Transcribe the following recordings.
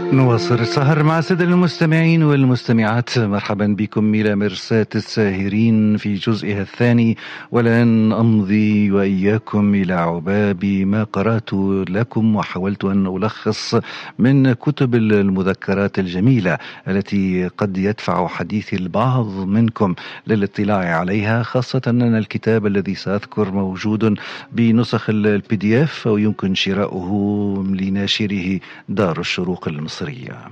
نواصل السهر مع السادة المستمعين والمستمعات. مرحبا بكم إلى مرساة الساهرين في جزئها الثاني، والآن أمضي وإياكم إلى عباب ما قرأت لكم وحاولت أن ألخص من كتب المذكرات الجميلة التي قد يدفع حديث البعض منكم للاطلاع عليها، خاصة أن الكتاب الذي سأذكر موجود بنسخ الPDF أو يمكن شراؤه لناشره دار الشروق المصرية.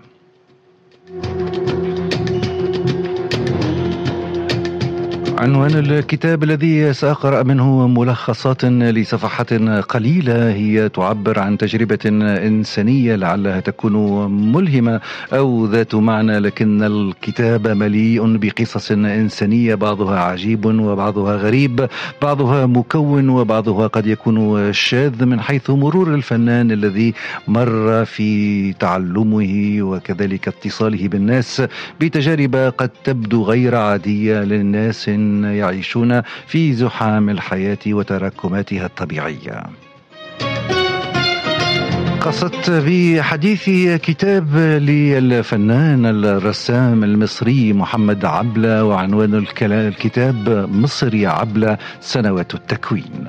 عنوان الكتاب الذي سأقرأ منه ملخصات لصفحات قليلة هي تعبر عن تجربة إنسانية لعلها تكون ملهمة أو ذات معنى، لكن الكتاب مليء بقصص إنسانية، بعضها عجيب وبعضها غريب، بعضها مكون وبعضها قد يكون شاذ من حيث مرور الفنان الذي مر في تعلمه وكذلك اتصاله بالناس بتجارب قد تبدو غير عادية للناس يعيشون في زحام الحياة وتراكماتها الطبيعية. قصدت بحديث كتاب للفنان الرسام المصري محمد عبلة، وعنوان الكتاب مصر يا عبلة سنوات التكوين.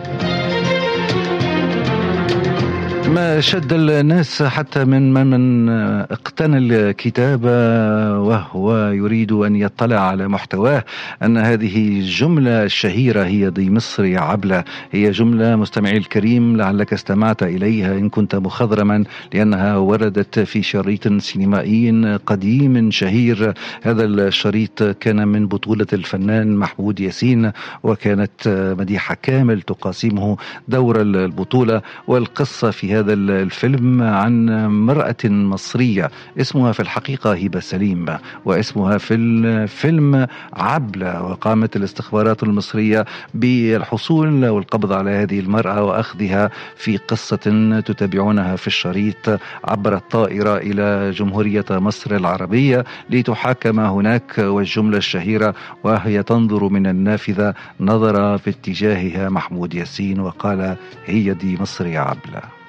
ما شد الناس حتى من اقتنى الكتاب وهو يريد أن يطلع على محتواه أن هذه الجملة الشهيرة هي دي مصر يا عبلة هي جملة، مستمعي الكريم، لعلك استمعت إليها إن كنت مخضرما، لأنها وردت في شريط سينمائي قديم شهير. هذا الشريط كان من بطولة الفنان محمود ياسين، وكانت مديحة كامل تقاسمه دور البطولة. والقصة في هذا الفيلم عن امرأة مصرية اسمها في الحقيقة هبة سليم، واسمها في الفيلم عبلة، وقامت الاستخبارات المصرية بالحصول والقبض على هذه المرأة وأخذها في قصة تتابعونها في الشريط عبر الطائرة إلى جمهورية مصر العربية لتحاكم هناك. والجملة الشهيرة وهي تنظر من النافذة نظر في اتجاهها محمود ياسين وقال: هي دي مصر يا عبلة.